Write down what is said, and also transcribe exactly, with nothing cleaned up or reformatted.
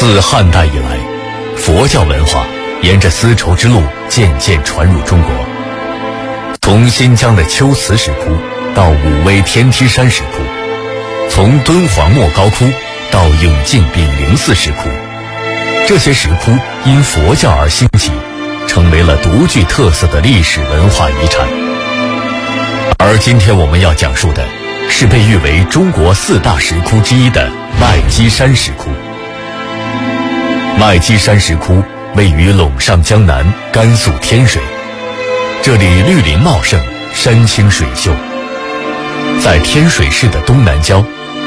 自汉代以来，佛教文化沿着丝绸之路渐渐传入中国。从新疆的龟兹石窟到武威天梯山石窟，从敦煌莫高窟到永靖炳灵寺石窟，这些石窟因佛教而兴起，成为了独具特色的历史文化遗产。而今天我们要讲述的是被誉为中国四大石窟之一的麦积山石窟。麦积山石窟位于陇上江南甘肃天水，这里绿林茂盛，山清水秀。在天水市的东南郊，